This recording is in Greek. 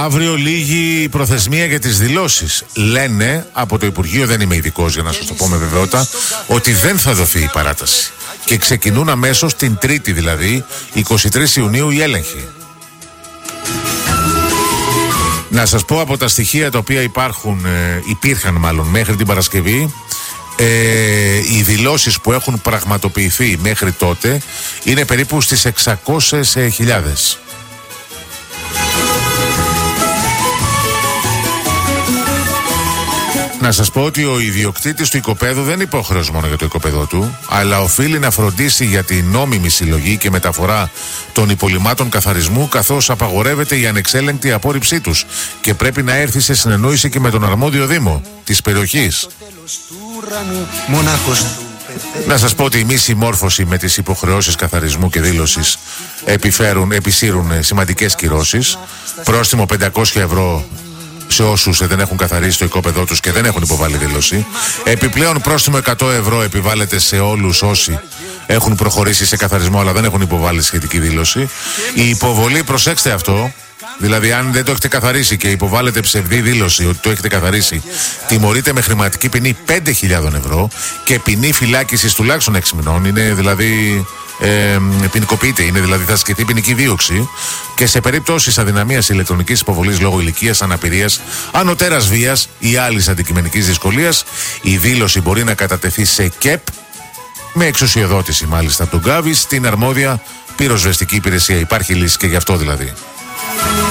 Αύριο λήγει η προθεσμία για τις δηλώσεις. Λένε από το Υπουργείο, δεν είμαι ειδικός για να σας το πω με βεβαιότητα, ότι δεν θα δοθεί η παράταση. Και ξεκινούν αμέσως την Τρίτη, δηλαδή 23 Ιουνίου, οι έλεγχοι. Να σας πω από τα στοιχεία τα οποία υπήρχαν μάλλον μέχρι την Παρασκευή, οι δηλώσεις που έχουν πραγματοποιηθεί μέχρι τότε είναι περίπου στις 600.000. Να σας πω ότι ο ιδιοκτήτης του οικοπαίδου δεν είναι υποχρέος μόνο για το οικοπαίδο του, αλλά οφείλει να φροντίσει για την νόμιμη συλλογή και μεταφορά των υπολειμμάτων καθαρισμού, καθώς απαγορεύεται η ανεξέλεγκτη απόρριψή τους και πρέπει να έρθει σε συνεννόηση και με τον αρμόδιο δήμο της περιοχής. Να σας πω ότι η μη συμμόρφωση με τις υποχρεώσεις καθαρισμού και δήλωσης επισύρουν σημαντικές κυρώσεις, πρόστιμο 500 ευρώ σε όσους δεν έχουν καθαρίσει το οικόπεδό τους και δεν έχουν υποβάλει δήλωση. Επιπλέον πρόστιμο 100 ευρώ επιβάλλεται σε όλους όσοι έχουν προχωρήσει σε καθαρισμό αλλά δεν έχουν υποβάλει σχετική δήλωση. Η υποβολή, προσέξτε αυτό, δηλαδή αν δεν το έχετε καθαρίσει και υποβάλλετε ψευδή δήλωση ότι το έχετε καθαρίσει, τιμωρείται με χρηματική ποινή 5.000 ευρώ και ποινή φυλάκισης τουλάχιστον 6 μηνών. Είναι δηλαδή ποινικοποιείται, είναι δηλαδή θα ασκηθεί ποινική δίωξη, και σε περίπτωση αδυναμίας ηλεκτρονικής υποβολής λόγω ηλικίας, αναπηρίας, ανωτέρας βίας ή άλλης αντικειμενικής δυσκολίας, η δήλωση μπορεί να κατατεθεί σε ΚΕΠ με εξουσιοδότηση μάλιστα από τον ΚΑΒΙ στην αρμόδια πυροσβεστική υπηρεσία. Υπάρχει λύση και γι' αυτό δηλαδή.